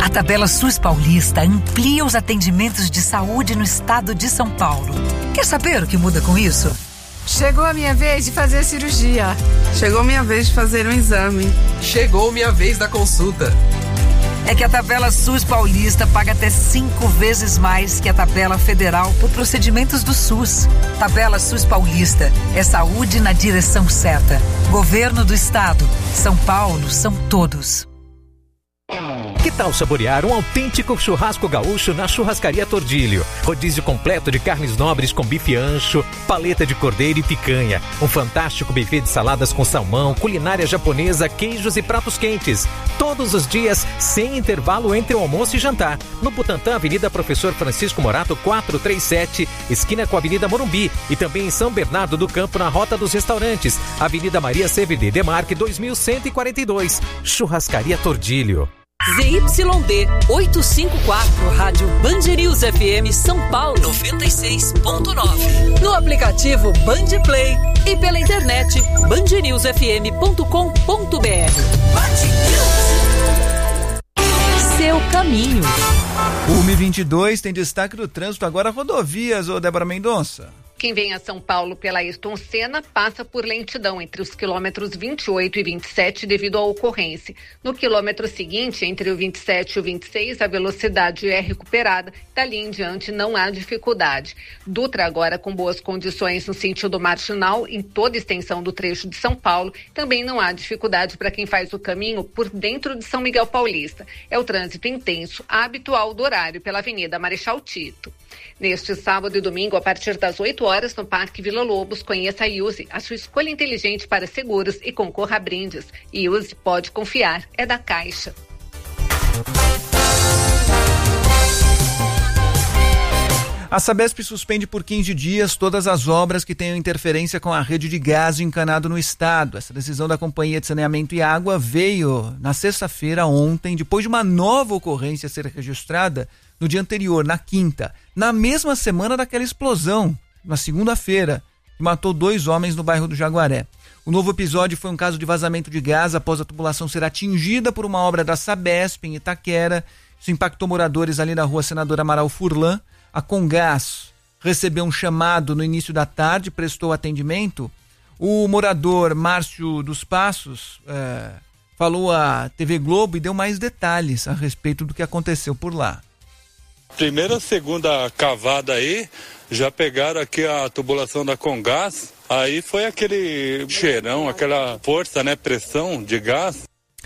A tabela SUS Paulista amplia os atendimentos de saúde no estado de São Paulo. Quer saber o que muda com isso? Chegou a minha vez de fazer a cirurgia. Chegou minha vez de fazer um exame. Chegou minha vez da consulta. É que a tabela SUS Paulista paga até 5 vezes mais que a tabela federal por procedimentos do SUS. Tabela SUS Paulista é saúde na direção certa. Governo do Estado. São Paulo são todos. Que tal saborear um autêntico churrasco gaúcho na Churrascaria Tordilho? Rodízio completo de carnes nobres com bife ancho, paleta de cordeiro e picanha. Um fantástico buffet de saladas com salmão, culinária japonesa, queijos e pratos quentes. Todos os dias, sem intervalo entre o almoço e jantar. No Butantã, Avenida Professor Francisco Morato, 437, esquina com a Avenida Morumbi. E também em São Bernardo do Campo, na Rota dos Restaurantes. Avenida Maria CVD Demarque, 2142. Churrascaria Tordilho. ZYD 854, Rádio Band News FM São Paulo 96.9. No aplicativo Band Play e pela internet bandnewsfm.com.br. Seu caminho. 1h22 tem destaque do trânsito agora, rodovias, ô Débora Mendonça. Quem vem a São Paulo pela Ayrton Senna passa por lentidão entre os quilômetros 28 e 27 devido à ocorrência. No quilômetro seguinte, entre o 27 e o 26, a velocidade é recuperada. Dali em diante não há dificuldade. Dutra agora com boas condições no sentido marginal em toda a extensão do trecho de São Paulo. Também não há dificuldade para quem faz o caminho por dentro de São Miguel Paulista. É o trânsito intenso, habitual do horário pela Avenida Marechal Tito. Neste sábado e domingo, a partir das 8 horas, no Parque Vila Lobos, conheça a Iuse, a sua escolha inteligente para seguros e concorra a brindes. Iuse, pode confiar, é da Caixa. A Sabesp suspende por 15 dias todas as obras que tenham interferência com a rede de gás encanado no estado. Essa decisão da Companhia de Saneamento e Água veio na sexta-feira, ontem, depois de uma nova ocorrência ser registrada no dia anterior, na quinta, na mesma semana daquela explosão, na segunda-feira, que matou 2 homens no bairro do Jaguaré. O novo episódio foi um caso de vazamento de gás após a tubulação ser atingida por uma obra da Sabesp em Itaquera. Isso impactou moradores ali na rua Senador Amaral Furlan. A Comgás recebeu um chamado no início da tarde, prestou atendimento. O morador Márcio dos Passos falou à TV Globo e deu mais detalhes a respeito do que aconteceu por lá. Primeira, segunda cavada aí, já pegaram aqui a tubulação da Comgás, aí foi aquele cheirão, aquela força, né, pressão de gás.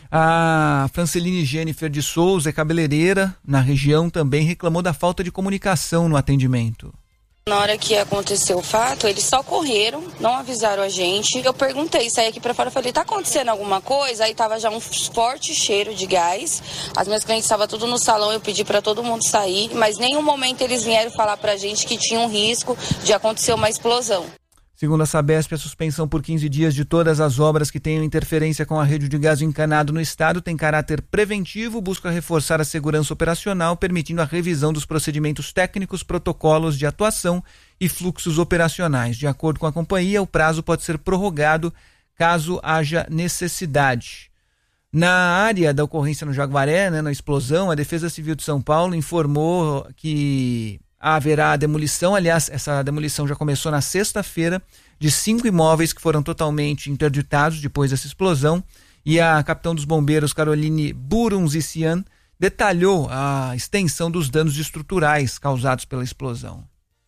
A Franceline Jennifer de Souza, cabeleireira na região, também reclamou da falta de comunicação no atendimento. Na hora que aconteceu o fato, eles só correram, não avisaram a gente. Eu perguntei, saí aqui pra fora, falei, tá acontecendo alguma coisa? Aí tava já um forte cheiro de gás. As minhas clientes estavam tudo no salão, eu pedi pra todo mundo sair, mas em nenhum momento eles vieram falar pra gente que tinha um risco de acontecer uma explosão. Segundo a Sabesp, a suspensão por 15 dias de todas as obras que tenham interferência com a rede de gás encanado no estado tem caráter preventivo, busca reforçar a segurança operacional, permitindo a revisão dos procedimentos técnicos, protocolos de atuação e fluxos operacionais. De acordo com a companhia, o prazo pode ser prorrogado caso haja necessidade. Na área da ocorrência no Jaguaré, na explosão, a Defesa Civil de São Paulo informou que haverá demolição. Aliás, essa demolição já começou na sexta-feira, de 5 imóveis que foram totalmente interditados depois dessa explosão, e a capitão dos bombeiros Caroline Burunzician detalhou a extensão dos danos estruturais causados pela explosão.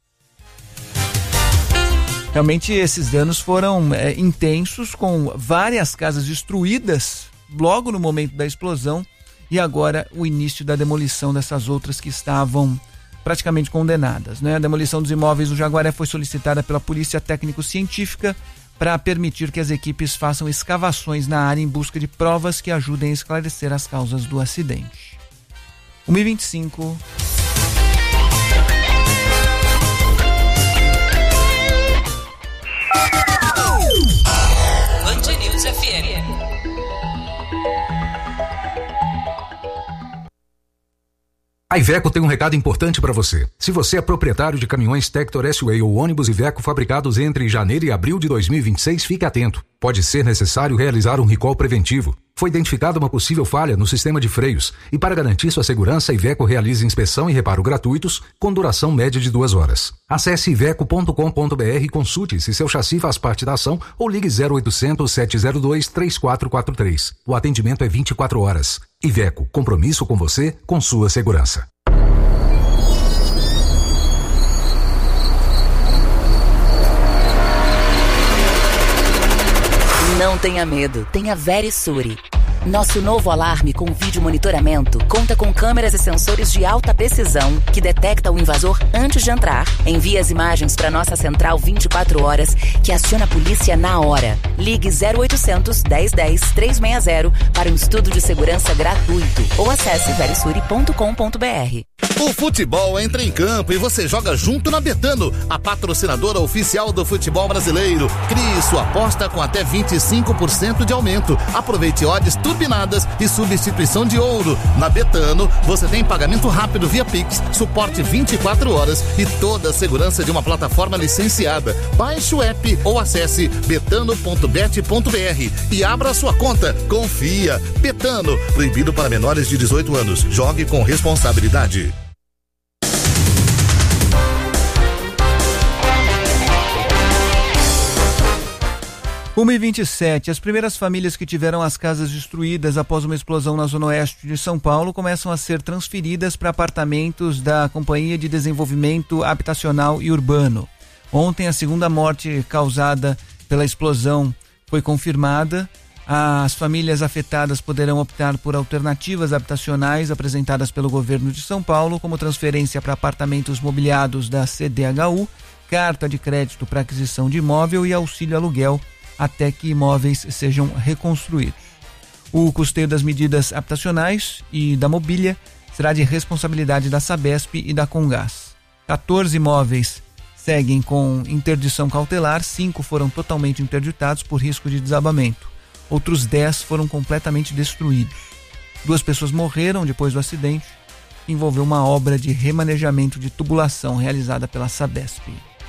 Realmente esses danos foram intensos, com várias casas destruídas logo no momento da explosão, e agora o início da demolição dessas outras que estavam praticamente condenadas, né? A demolição dos imóveis do Jaguaré foi solicitada pela Polícia Técnico-Científica para permitir que as equipes façam escavações na área em busca de provas que ajudem a esclarecer as causas do acidente. 1h25. Band News FM. A Iveco tem um recado importante para você. Se você é proprietário de caminhões Tector S-Way ou ônibus Iveco fabricados entre janeiro e abril de 2026, fique atento. Pode ser necessário realizar um recall preventivo. Foi identificada uma possível falha no sistema de freios e, para garantir sua segurança, a Iveco realiza inspeção e reparo gratuitos com duração média de 2 horas. Acesse iveco.com.br e consulte se seu chassi faz parte da ação ou ligue 0800 702 3443. O atendimento é 24 horas. Iveco, compromisso com você, com sua segurança. Não tenha medo, tenha Verisure. Nosso novo alarme com vídeo monitoramento conta com câmeras e sensores de alta precisão que detecta o invasor antes de entrar. Envia as imagens para nossa central 24 horas que aciona a polícia na hora. Ligue 0800 1010 360 para um estudo de segurança gratuito ou acesse verisure.com.br. O futebol entra em campo e você joga junto na Betano, a patrocinadora oficial do futebol brasileiro. Crie sua aposta com até 25% de aumento. Aproveite odds turbinadas e substituição de ouro. Na Betano, você tem pagamento rápido via Pix, suporte 24 horas e toda a segurança de uma plataforma licenciada. Baixe o app ou acesse betano.bet.br e abra sua conta. Confia. Betano, proibido para menores de 18 anos. Jogue com responsabilidade. 1h27, as primeiras famílias que tiveram as casas destruídas após uma explosão na zona oeste de São Paulo começam a ser transferidas para apartamentos da Companhia de Desenvolvimento Habitacional e Urbano. Ontem, a segunda morte causada pela explosão foi confirmada. As famílias afetadas poderão optar por alternativas habitacionais apresentadas pelo governo de São Paulo, como transferência para apartamentos mobiliados da CDHU, carta de crédito para aquisição de imóvel e auxílio aluguel até que imóveis sejam reconstruídos. O custeio das medidas habitacionais e da mobília será de responsabilidade da Sabesp e da Comgás. 14 imóveis seguem com interdição cautelar, 5 foram totalmente interditados por risco de desabamento. Outros 10 foram completamente destruídos. 2 pessoas morreram depois do acidente, que envolveu uma obra de remanejamento de tubulação realizada pela Sabesp.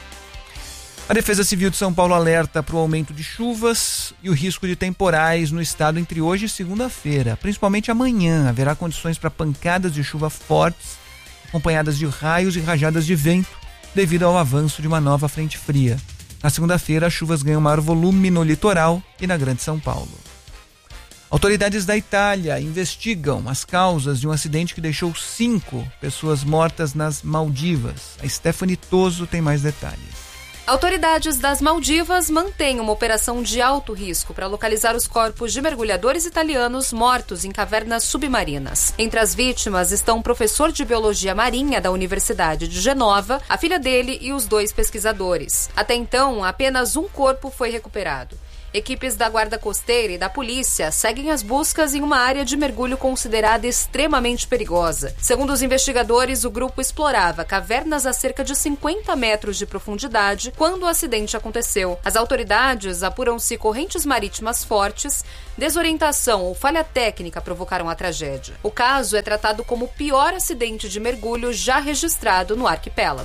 A Defesa Civil de São Paulo alerta para o aumento de chuvas e o risco de temporais no estado entre hoje e segunda-feira. Principalmente amanhã, haverá condições para pancadas de chuva fortes, acompanhadas de raios e rajadas de vento, devido ao avanço de uma nova frente fria. Na segunda-feira, as chuvas ganham maior volume no litoral e na Grande São Paulo. Autoridades da Itália investigam as causas de um acidente que deixou 5 pessoas mortas nas Maldivas. A Stephanie Toso tem mais detalhes. Autoridades das Maldivas mantêm uma operação de alto risco para localizar os corpos de mergulhadores italianos mortos em cavernas submarinas. Entre as vítimas estão um professor de biologia marinha da Universidade de Genova, a filha dele e os 2 pesquisadores. Até então, apenas um corpo foi recuperado. Equipes da Guarda Costeira e da polícia seguem as buscas em uma área de mergulho considerada extremamente perigosa. Segundo os investigadores, o grupo explorava cavernas a cerca de 50 metros de profundidade quando o acidente aconteceu. As autoridades apuram se correntes marítimas fortes, desorientação ou falha técnica provocaram a tragédia. O caso é tratado como o pior acidente de mergulho já registrado no arquipélago.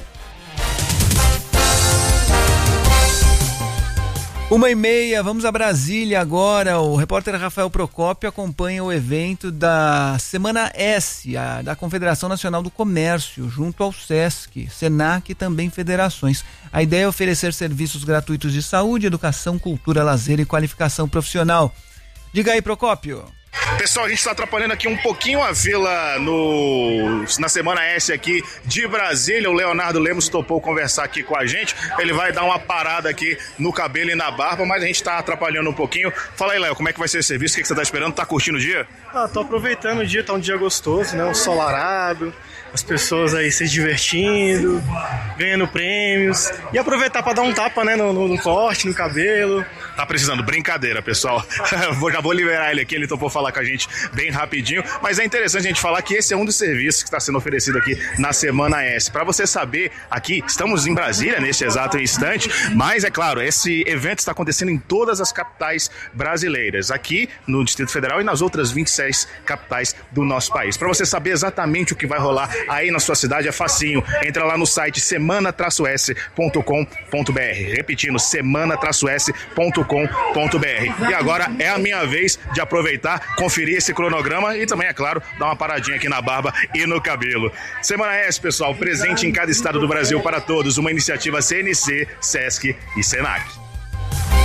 1h30, vamos a Brasília agora. O repórter Rafael Procópio acompanha o evento da Semana S, da Confederação Nacional do Comércio, junto ao SESC, SENAC e também federações. A ideia é oferecer serviços gratuitos de saúde, educação, cultura, lazer e qualificação profissional. Diga aí, Procópio. Pessoal, a gente está atrapalhando aqui um pouquinho a vila na Semana S aqui de Brasília. O Leonardo Lemos topou conversar aqui com a gente. Ele vai dar uma parada aqui no cabelo e na barba, mas a gente está atrapalhando um pouquinho. Fala aí, Léo, como é que vai ser esse serviço? O que você está esperando? Tá curtindo o dia? Tô aproveitando o dia, tá um dia gostoso, né? Um solarado, as pessoas aí se divertindo, ganhando prêmios e aproveitar para dar um tapa, né, no corte, no cabelo. Tá precisando, brincadeira, pessoal. Já vou liberar ele aqui, ele topou falar com a gente bem rapidinho, mas é interessante a gente falar que esse é um dos serviços que está sendo oferecido aqui na Semana S. Para você saber, aqui estamos em Brasília neste exato instante, mas é claro, esse evento está acontecendo em todas as capitais brasileiras, aqui no Distrito Federal e nas outras 26 capitais do nosso país. Para você saber exatamente o que vai rolar aí na sua cidade, é facinho. Entra lá no site semana-s.com.br. Repetindo, semana-s.com.br. E agora é a minha vez de aproveitar, conferir esse cronograma e também, é claro, dar uma paradinha aqui na barba e no cabelo. Semana S, pessoal, presente em cada estado do Brasil para todos, uma iniciativa CNC, Sesc e Senac.